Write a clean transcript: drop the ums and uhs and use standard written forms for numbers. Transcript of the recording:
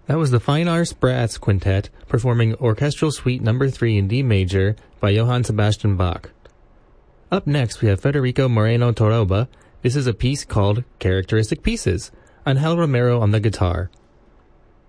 That was the Fine Arts Brass Quintet performing Orchestral Suite No. 3 in D major by Johann Sebastian Bach. Up next, we have Federico Moreno Torroba. This is a piece called Characteristic Pieces, Angel Romero on the guitar.